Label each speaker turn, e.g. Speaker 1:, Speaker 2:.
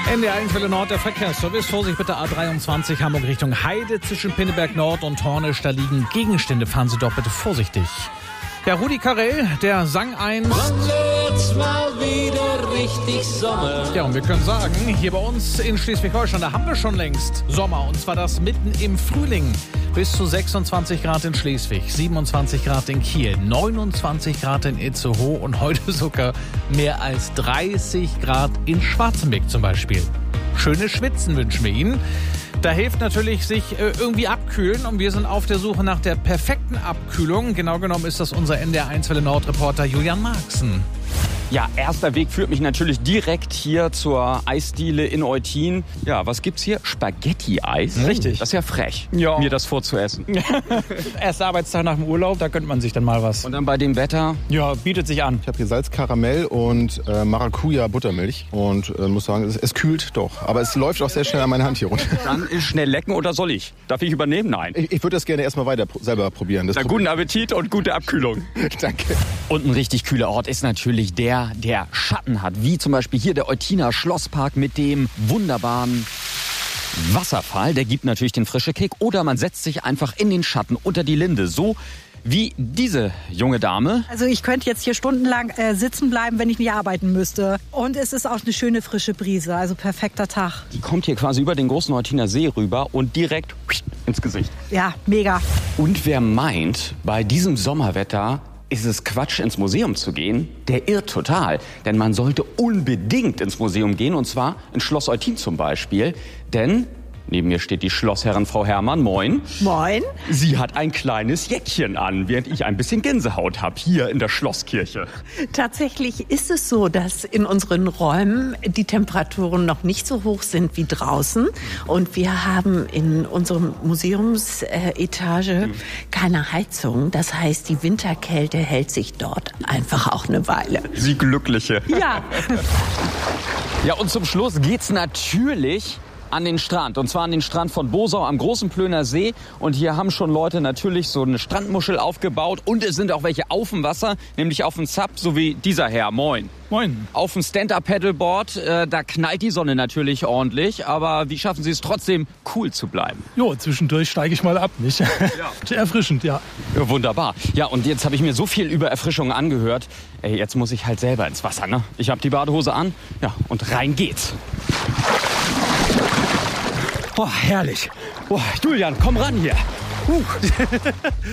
Speaker 1: NDR1 Welle Nord, der Verkehrsservice. Vorsicht bitte A23 Hamburg Richtung Heide zwischen Pinneberg Nord und Hornisch. Da liegen Gegenstände. Fahren Sie doch bitte vorsichtig. Ja, Rudi Carrell, der sang einst.
Speaker 2: Wann wird's mal wieder richtig Sommer?
Speaker 1: Ja, und wir können sagen, hier bei uns in Schleswig-Holstein, da haben wir schon längst Sommer. Und zwar das mitten im Frühling. Bis zu 26 Grad in Schleswig, 27 Grad in Kiel, 29 Grad in Itzehoe und heute sogar mehr als 30 Grad in Schwarzenbeck zum Beispiel. Schönes Schwitzen wünschen wir Ihnen. Da hilft natürlich sich irgendwie abkühlen und wir sind auf der Suche nach der perfekten Abkühlung. Genau genommen ist das unser NDR1 Welle Nord Reporter Julian Marxen.
Speaker 3: Ja, erster Weg führt mich natürlich direkt hier zur Eisdiele in Eutin. Ja, was gibt's hier? Spaghetti-Eis?
Speaker 4: Richtig.
Speaker 3: Das ist ja frech,
Speaker 4: Ja.
Speaker 3: mir das vorzuessen.
Speaker 4: Erster Arbeitstag nach dem Urlaub, da gönnt man sich dann mal was.
Speaker 3: Und dann bei dem Wetter?
Speaker 4: Ja, bietet sich an.
Speaker 5: Ich habe hier Salzkaramell und Maracuja-Buttermilch und muss sagen, es kühlt doch. Aber es läuft auch sehr schnell an meine Hand hier runter.
Speaker 3: Dann ist schnell lecken oder soll ich? Darf ich übernehmen? Nein.
Speaker 5: Ich würde das gerne erstmal weiter selber probieren.
Speaker 3: Na, guten Appetit und gute Abkühlung.
Speaker 5: Danke.
Speaker 3: Und ein richtig kühler Ort ist natürlich der Schatten hat, wie zum Beispiel hier der Eutiner Schlosspark mit dem wunderbaren Wasserfall. Der gibt natürlich den frischen Kick. Oder man setzt sich einfach in den Schatten unter die Linde, so wie diese junge Dame.
Speaker 6: Also ich könnte jetzt hier stundenlang sitzen bleiben, wenn ich nicht arbeiten müsste. Und es ist auch eine schöne frische Brise, also perfekter Tag.
Speaker 3: Die kommt hier quasi über den großen Eutiner See rüber und direkt ins Gesicht.
Speaker 6: Ja, mega.
Speaker 3: Und wer meint, bei diesem Sommerwetter ist es Quatsch, ins Museum zu gehen, der irrt total. Denn man sollte unbedingt ins Museum gehen, und zwar ins Schloss Eutin zum Beispiel. Denn neben mir steht die Schlossherrin Frau Herrmann. Moin.
Speaker 6: Moin.
Speaker 3: Sie hat ein kleines Jäckchen an, während ich ein bisschen Gänsehaut habe hier in der Schlosskirche.
Speaker 7: Tatsächlich ist es so, dass in unseren Räumen die Temperaturen noch nicht so hoch sind wie draußen. Und wir haben in unserem Museumsetage keine Heizung. Das heißt, die Winterkälte hält sich dort einfach auch eine Weile.
Speaker 3: Sie Glückliche.
Speaker 7: Ja.
Speaker 3: Ja, und zum Schluss geht's natürlich an den Strand. Und zwar an den Strand von Bosau am Großen Plöner See. Und hier haben schon Leute natürlich so eine Strandmuschel aufgebaut. Und es sind auch welche auf dem Wasser, nämlich auf dem Sub, so wie dieser Herr. Moin.
Speaker 4: Moin.
Speaker 3: Auf dem Stand-Up-Paddleboard, da knallt die Sonne natürlich ordentlich. Aber wie schaffen Sie es trotzdem, cool zu bleiben?
Speaker 8: Jo, zwischendurch steige ich mal ab, nicht? Ja. Erfrischend, ja.
Speaker 3: Ja, wunderbar. Ja, und jetzt habe ich mir so viel über Erfrischung angehört. Ey, jetzt muss ich halt selber ins Wasser, ne? Ich habe die Badehose an. Ja, und rein geht's. Boah, herrlich. Boah, Julian, komm ran hier.